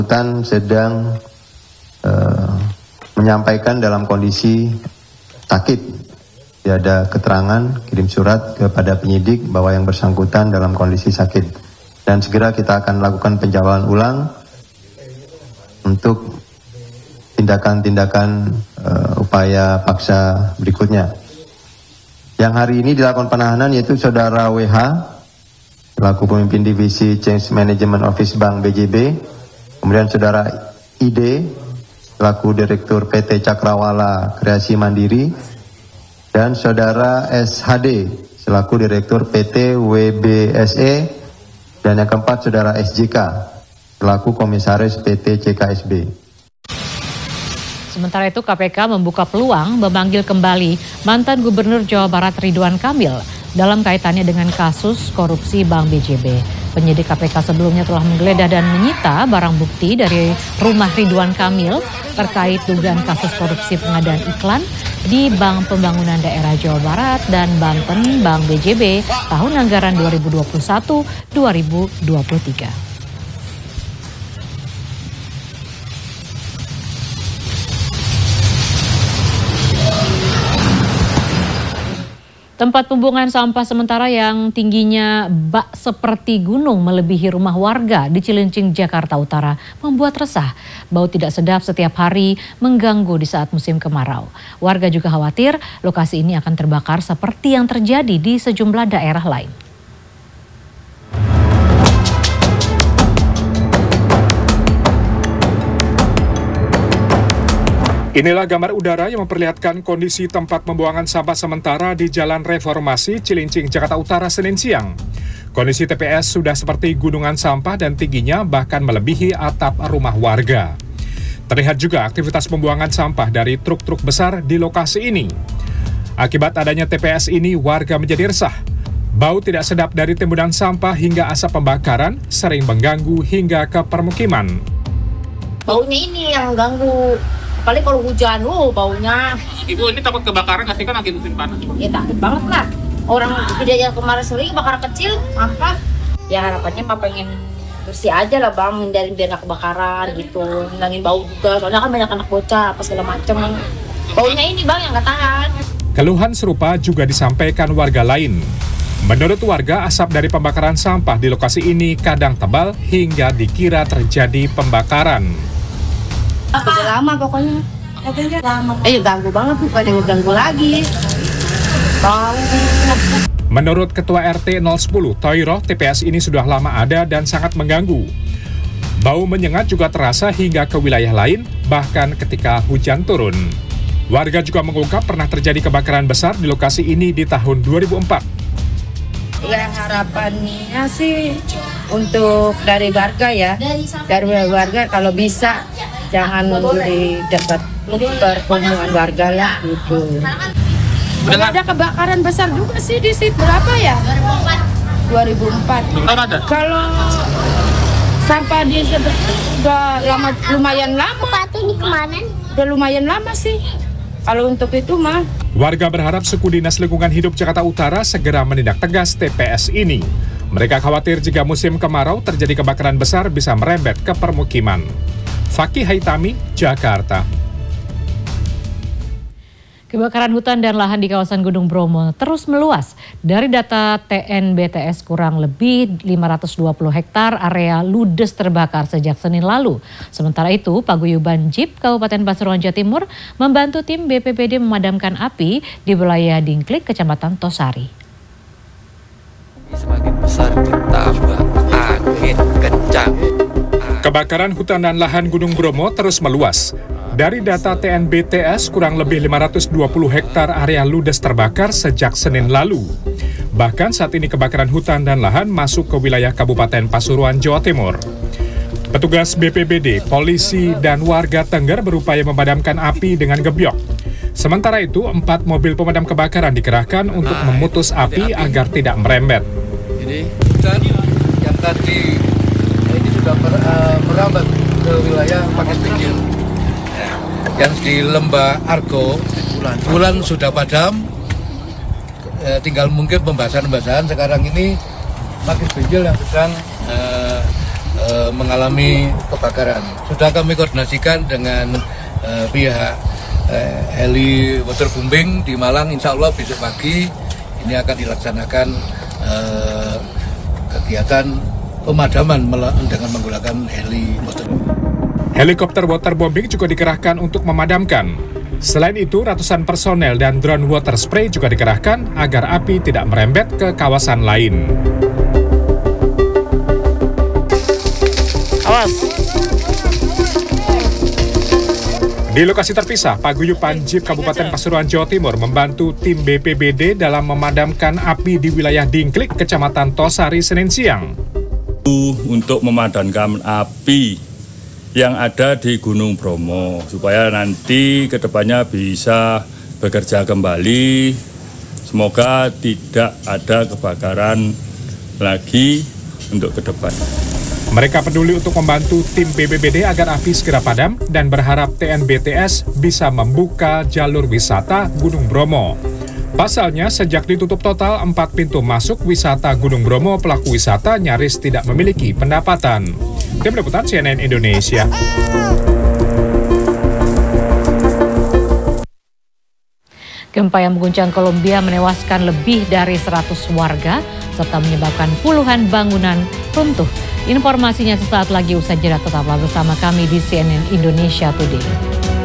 bersangkutan sedang menyampaikan dalam kondisi sakit. Dia ada keterangan, kirim surat kepada penyidik bahwa yang bersangkutan dalam kondisi sakit. Dan segera kita akan lakukan penjawaban ulang untuk tindakan-tindakan upaya paksa berikutnya. Yang hari ini dilakukan penahanan yaitu Saudara WH, selaku pemimpin divisi Change Management Office Bank BJB, kemudian Saudara ID, selaku Direktur PT Cakrawala Kreasi Mandiri, dan Saudara SHD, selaku Direktur PT WBSE, dan yang keempat Saudara SJK, selaku Komisaris PT CKSB. Sementara itu KPK membuka peluang memanggil kembali mantan Gubernur Jawa Barat Ridwan Kamil dalam kaitannya dengan kasus korupsi Bank BJB. Penyidik KPK sebelumnya telah menggeledah dan menyita barang bukti dari rumah Ridwan Kamil terkait dugaan kasus korupsi pengadaan iklan di Bank Pembangunan Daerah Jawa Barat dan Banten Bank BJB tahun anggaran 2021-2023. Tempat pembuangan sampah sementara yang tingginya bak seperti gunung melebihi rumah warga di Cilincing, Jakarta Utara membuat resah. Bau tidak sedap setiap hari mengganggu di saat musim kemarau. Warga juga khawatir lokasi ini akan terbakar seperti yang terjadi di sejumlah daerah lain. Inilah gambar udara yang memperlihatkan kondisi tempat pembuangan sampah sementara di Jalan Reformasi, Cilincing, Jakarta Utara, Senin siang. Kondisi TPS sudah seperti gunungan sampah dan tingginya bahkan melebihi atap rumah warga. Terlihat juga aktivitas pembuangan sampah dari truk-truk besar di lokasi ini. Akibat adanya TPS ini, warga menjadi resah. Bau tidak sedap dari timbunan sampah hingga asap pembakaran sering mengganggu hingga ke permukiman. Baunya ini yang ganggu. Paling kalau hujan, baunya. Ibu, ini takut kebakaran nggak sih, kan lagi musim panas? Ya takut banget lah. Orang tidak yang kemarin sering bakar kecil, apa? Ya harapannya mah pengen bersih aja lah bang, biar nggak kebakaran gitu. Ngilangin bau juga, soalnya kan banyak anak bocah, apa segala macem. Baunya ini bang yang nggak tahan. Keluhan serupa juga disampaikan warga lain. Menurut warga, asap dari pembakaran sampah di lokasi ini kadang tebal hingga dikira terjadi pembakaran. Udah lama pokoknya. Ganggu banget, bukan yang ganggu lagi. Menurut Ketua RT 010, Toiro, TPS ini sudah lama ada dan sangat mengganggu. Bau menyengat juga terasa hingga ke wilayah lain, bahkan ketika hujan turun. Warga juga mengungkap pernah terjadi kebakaran besar di lokasi ini di tahun 2004. Ya harapannya sih untuk dari warga ya, dari warga kalau bisa jangan di dekat pertemuan warga lah gitu. Ada kebakaran besar juga sih di situ, berapa ya? 2004. Kalau sampah di situ udah lama, lumayan lama. Udah lumayan lama sih. Kalau untuk itu mah. Warga berharap suku Dinas Lingkungan Hidup Jakarta Utara segera menindak tegas TPS ini. Mereka khawatir jika musim kemarau terjadi kebakaran besar bisa merembet ke permukiman. Fakih Haitami, Jakarta. Kebakaran hutan dan lahan di kawasan Gunung Bromo terus meluas. Dari data TNBTS kurang lebih 520 hektar area ludes terbakar sejak Senin lalu. Sementara itu, Paguyuban JIP Kabupaten Pasuruan, Jawa Timur membantu tim BPBD memadamkan api di wilayah Dingklik, Kecamatan Tosari. Semakin besar ditambah angin kencang. Kebakaran hutan dan lahan Gunung Bromo terus meluas. Dari data TNBTS, kurang lebih 520 hektar area ludes terbakar sejak Senin lalu. Bahkan saat ini kebakaran hutan dan lahan masuk ke wilayah Kabupaten Pasuruan, Jawa Timur. Petugas BPBD, polisi, dan warga Tengger berupaya memadamkan api dengan gebyok. Sementara itu, 4 mobil pemadam kebakaran dikerahkan untuk memutus api agar tidak merembet. Ini hutan yang tadi ini sudah merambat ke wilayah Pakis Pinggir. Yang di Lembah Argo, bulan sudah padam, tinggal mungkin pembahasan-pembahasan. Sekarang ini Pakis Pinggir yang sedang mengalami kebakaran. Sudah kami koordinasikan dengan pihak heli waterbombing di Malang. Insya Allah besok pagi ini akan dilaksanakan kegiatan pemadaman dengan menggunakan heli waterbombing. Helikopter waterbombing juga dikerahkan untuk memadamkan. Selain itu, ratusan personel dan drone water spray juga dikerahkan agar api tidak merembet ke kawasan lain. Awas. Di lokasi terpisah, Paguyuban Jeep Kabupaten Pasuruan, Jawa Timur membantu tim BPBD dalam memadamkan api di wilayah Dingklik, Kecamatan Tosari, Senin siang. Untuk memadamkan api yang ada di Gunung Bromo, supaya nanti kedepannya bisa bekerja kembali. Semoga tidak ada kebakaran lagi untuk ke depan. Mereka peduli untuk membantu tim BPBD agar api segera padam dan berharap TNBTS bisa membuka jalur wisata Gunung Bromo. Pasalnya, sejak ditutup total 4 pintu masuk wisata Gunung Bromo, pelaku wisata nyaris tidak memiliki pendapatan. Tim Liputan CNN Indonesia. Gempa yang mengguncang Kolombia menewaskan lebih dari 100 warga serta menyebabkan puluhan bangunan runtuh. Informasinya sesaat lagi, usai jeda, tetaplah bersama kami di CNN Indonesia Today.